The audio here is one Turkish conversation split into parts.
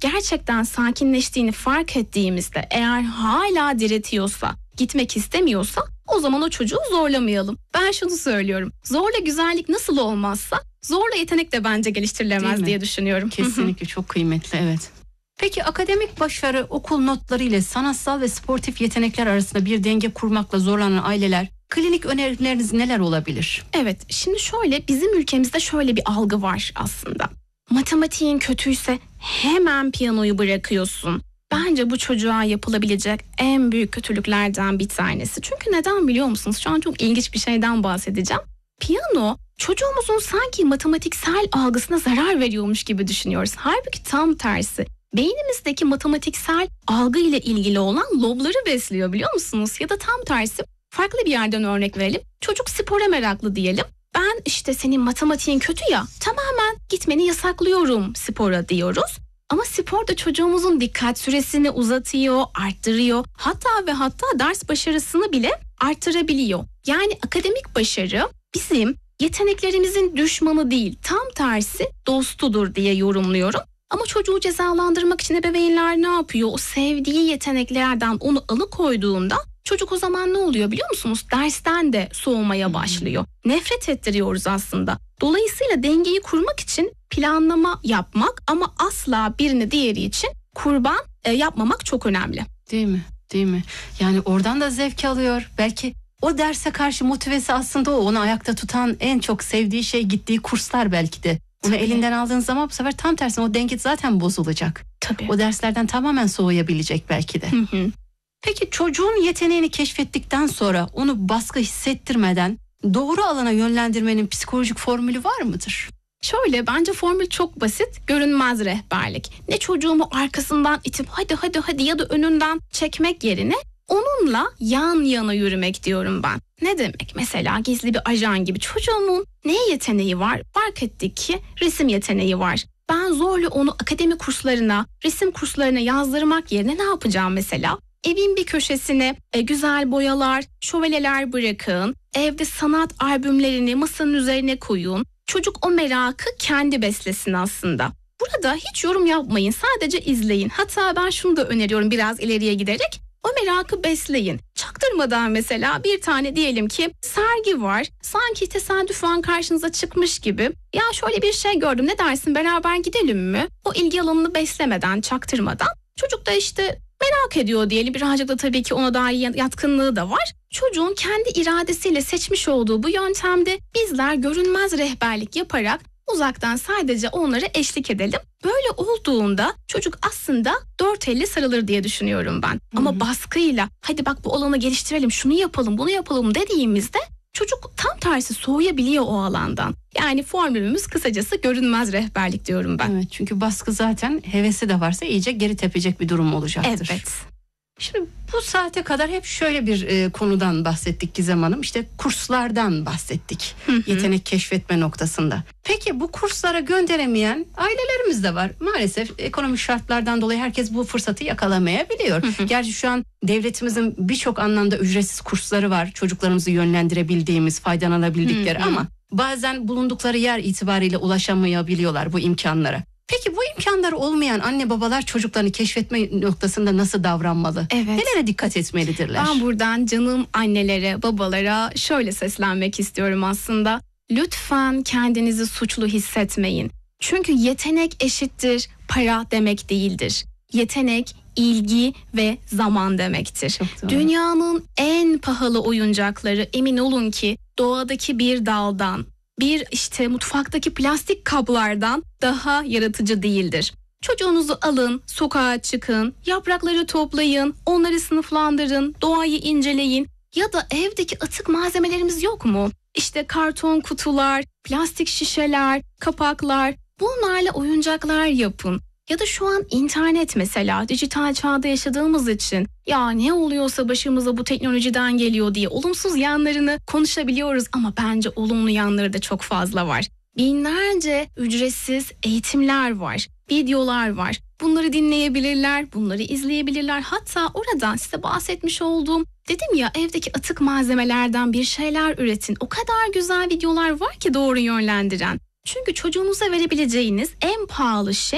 gerçekten sakinleştiğini fark ettiğimizde, eğer hala diretiyorsa, gitmek istemiyorsa, o zaman o çocuğu zorlamayalım. Ben şunu söylüyorum. Zorla güzellik nasıl olmazsa zorla yetenek de bence geliştirilemez diye düşünüyorum. Kesinlikle çok kıymetli, evet. Peki akademik başarı, okul notları ile sanatsal ve sportif yetenekler arasında bir denge kurmakla zorlanan aileler, klinik önerileriniz neler olabilir? Evet, şimdi şöyle, bizim ülkemizde şöyle bir algı var aslında. Matematiğin kötüyse hemen piyanoyu bırakıyorsun. Bence bu çocuğa yapılabilecek en büyük kötülüklerden bir tanesi. Çünkü neden biliyor musunuz? Şu an çok ilginç bir şeyden bahsedeceğim. Piyano çocuğumuzun sanki matematiksel algısına zarar veriyormuş gibi düşünüyoruz. Halbuki tam tersi. Beynimizdeki matematiksel algı ile ilgili olan lobları besliyor, biliyor musunuz? Ya da tam tersi, farklı bir yerden örnek verelim. Çocuk spora meraklı diyelim. Ben işte senin matematiğin kötü ya, tamamen gitmeni yasaklıyorum spora diyoruz. Ama spor da çocuğumuzun dikkat süresini uzatıyor, arttırıyor. Hatta ders başarısını bile arttırabiliyor. Yani akademik başarı bizim yeteneklerimizin düşmanı değil, tam tersi dostudur diye yorumluyorum. Ama çocuğu cezalandırmak için ebeveynler ne yapıyor? O sevdiği yeteneklerden onu alıkoyduğunda çocuk o zaman ne oluyor biliyor musunuz? Dersten de soğumaya başlıyor. Nefret ettiriyoruz aslında. Dolayısıyla dengeyi kurmak için planlama yapmak ama asla birini diğeri için kurban yapmamak çok önemli. Değil mi? Yani oradan da zevk alıyor. Belki o derse karşı motivesi aslında o. Onu ayakta tutan, en çok sevdiği şey gittiği kurslar belki de. Onu elinden aldığın zaman bu sefer tam tersine o denge zaten bozulacak. Tabii. O derslerden tamamen soğuyabilecek belki de. Peki çocuğun yeteneğini keşfettikten sonra onu baskı hissettirmeden doğru alana yönlendirmenin psikolojik formülü var mıdır? Şöyle, bence formül çok basit. Görünmez rehberlik. Ne çocuğumu arkasından itip hadi ya da önünden çekmek yerine onunla yan yana yürümek diyorum ben. Ne demek? Mesela gizli bir ajan gibi, çocuğumun ne yeteneği var? Fark ettik ki resim yeteneği var. Ben zorla onu akademi kurslarına, resim kurslarına yazdırmak yerine ne yapacağım mesela? Evin bir köşesine güzel boyalar, şövalyeler bırakın. Evde sanat albümlerini masanın üzerine koyun. Çocuk o merakı kendi beslesin aslında. Burada hiç yorum yapmayın, sadece izleyin. Hatta ben şunu da öneriyorum biraz ileriye giderek. O merakı besleyin. Çaktırmadan mesela bir tane diyelim ki sergi var. Sanki tesadüfen karşınıza çıkmış gibi. Ya şöyle bir şey gördüm, ne dersin, beraber gidelim mi? O ilgi alanını beslemeden, çaktırmadan. Çocuk da işte merak ediyor diyelim. Birazcık da tabii ki ona dair yatkınlığı da var. Çocuğun kendi iradesiyle seçmiş olduğu bu yöntemde bizler görünmez rehberlik yaparak uzaktan sadece onlara eşlik edelim. Böyle olduğunda çocuk aslında dört elle sarılır diye düşünüyorum ben. Ama baskıyla hadi bak bu alanı geliştirelim, şunu yapalım, bunu yapalım dediğimizde çocuk tam tersi soğuyabiliyor o alandan. Yani formülümüz kısacası görünmez rehberlik diyorum ben. Evet, çünkü baskı zaten hevesi de varsa iyice geri tepecek bir durum olacaktır. Evet. Şimdi bu saate kadar hep şöyle bir konudan bahsettik Gizem Hanım. İşte kurslardan bahsettik. Yetenek keşfetme noktasında. Peki bu kurslara gönderemeyen ailelerimiz de var. Maalesef ekonomik şartlardan dolayı herkes bu fırsatı yakalamayabiliyor. Gerçi şu an devletimizin birçok anlamda ücretsiz kursları var. Çocuklarımızı yönlendirebildiğimiz, faydalanabildikleri ama bazen bulundukları yer itibariyle ulaşamayabiliyorlar bu imkanlara. Peki bu imkanları olmayan anne babalar çocuklarını keşfetme noktasında nasıl davranmalı? Evet. Nelere dikkat etmelidirler? Ben buradan canım annelere, babalara şöyle seslenmek istiyorum aslında. Lütfen kendinizi suçlu hissetmeyin. Çünkü yetenek eşittir para demek değildir. Yetenek, ilgi ve zaman demektir. Dünyanın en pahalı oyuncakları, emin olun ki doğadaki bir daldan, bir işte mutfaktaki plastik kaplardan daha yaratıcı değildir. Çocuğunuzu alın, sokağa çıkın, yaprakları toplayın, onları sınıflandırın, doğayı inceleyin. Ya da evdeki atık malzemelerimiz yok mu? İşte karton kutular, plastik şişeler, kapaklar, bunlarla oyuncaklar yapın. Ya da şu an internet mesela, dijital çağda yaşadığımız için ya ne oluyorsa başımıza bu teknolojiden geliyor diye olumsuz yanlarını konuşabiliyoruz ama bence olumlu yanları da çok fazla var. Binlerce ücretsiz eğitimler var, videolar var. Bunları dinleyebilirler, bunları izleyebilirler. Hatta oradan size bahsetmiş olduğum, dedim ya, evdeki atık malzemelerden bir şeyler üretin. O kadar güzel videolar var ki doğru yönlendiren. Çünkü çocuğunuza verebileceğiniz en pahalı şey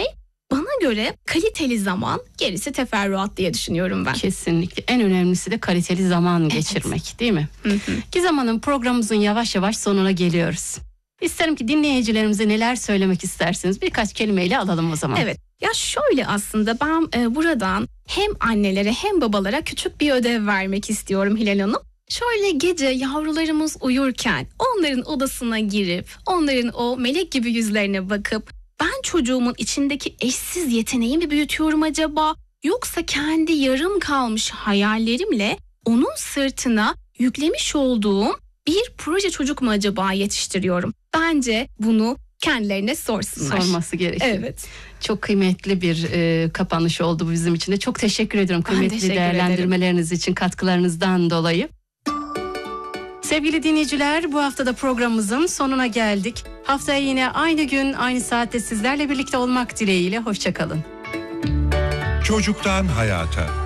Bana göre kaliteli zaman, gerisi teferruat diye düşünüyorum ben. Kesinlikle. En önemlisi de kaliteli zaman geçirmek, değil mi? Gizem Hanım, programımızın yavaş yavaş sonuna geliyoruz. İsterim ki dinleyicilerimize neler söylemek istersiniz? Birkaç kelimeyle alalım o zaman. Evet. Ya şöyle, aslında ben buradan hem annelere hem babalara küçük bir ödev vermek istiyorum Hilal Hanım. Şöyle gece yavrularımız uyurken onların odasına girip onların o melek gibi yüzlerine bakıp ben çocuğumun içindeki eşsiz yeteneği mi büyütüyorum acaba? Yoksa kendi yarım kalmış hayallerimle onun sırtına yüklemiş olduğum bir proje çocuk mu acaba yetiştiriyorum? Bence bunu kendilerine sorsunlar. Sorması gerekiyor. Evet. Çok kıymetli bir kapanış oldu bu bizim için de. Çok teşekkür ediyorum kıymetli teşekkür değerlendirmeleriniz için, katkılarınızdan dolayı. Sevgili dinleyiciler, bu hafta da programımızın sonuna geldik. Haftaya yine aynı gün, aynı saatte sizlerle birlikte olmak dileğiyle. Hoşça kalın. Çocuktan hayata.